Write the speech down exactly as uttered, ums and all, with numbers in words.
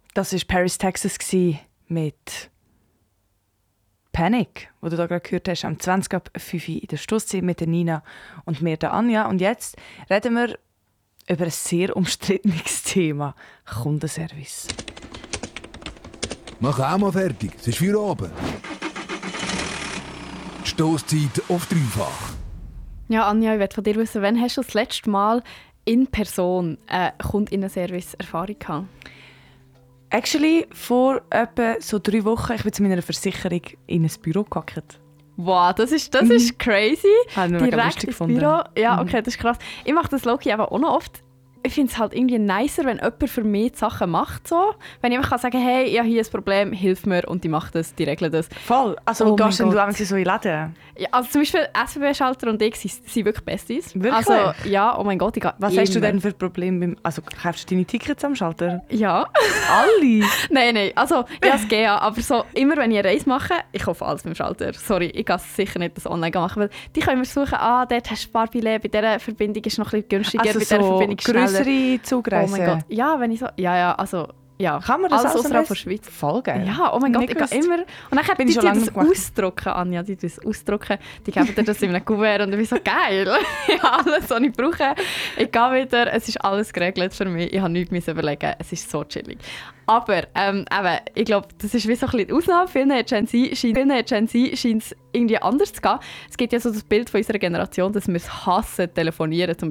Das war Paris, Texas mit Panic, wo du da gerade gehört hast, am zwanzig ab fünf in der Stosszeit mit der Nina und mir, der Anja. Und jetzt reden wir über ein sehr umstrittenes Thema: Kundenservice. Mach auch mal fertig, es ist Feierabend. Stosszeit auf dreifach. Ja, Anja, ich möchte von dir wissen, wann hast du das letzte Mal in Person eine Kundinnenservice-Erfahrung gehabt? Actually, vor etwa so drei Wochen, ich bin zu meiner Versicherung in ein Büro gehackt. Wow, das ist, das ist crazy. Habe ich Direkt ins gefunden. Büro. Ja, okay, das ist krass. Ich mache das Loki aber auch noch oft. Ich finde es halt irgendwie nicer, wenn jemand für mich die Sachen macht. So. Wenn ich einfach sagen kann, hey, ich habe hier ein Problem, hilf mir, und die macht das, die regelt das. Voll. Also Oh gehst mein du Gott. so in Läden? Ja, also zum Beispiel S B B-Schalter und ich sind, sind wirklich Besties. Wirklich? Also ja, oh mein Gott, ich gehe Was immer. hast du denn für Probleme? Beim, also kaufst du deine Tickets am Schalter? Ja. Alle? Nein, nein, also ja, es geht ja, aber so, immer wenn ich eine Reise mache, ich kaufe alles beim Schalter. Sorry, ich kann sicher nicht das online machen, weil die können mir suchen, ah, dort hast du Sparbillett, bei dieser Verbindung ist es noch ein bisschen günstiger, Also bei dieser so Verbindung schneller. grössere Oh Zugreisen? mein Gott, ja, wenn ich so, ja, ja, also, ja. Kann man das alles also außerhalb von der Schweiz? Voll geil. Ja, oh mein Gott, Nicht ich gehe gewusst. immer. Und dann Bin die ich schon die lange das gemacht. ausdrucken, Anja, die das ausdrucken. Die geben dir das in einem Kuvert und ich bin so, geil. Ich habe alles, was ich brauche. Ich gehe wieder, es ist alles geregelt für mich. Ich habe nichts müssen überlegen. Es ist so chillig. Aber ähm, eben, ich glaube, das ist wie so ein bisschen die Ausnahme. Vielen Gen Z scheint, vielen Gen Z scheint es irgendwie anders zu gehen. Es gibt ja so das Bild von unserer Generation, dass wir es hassen, telefonieren.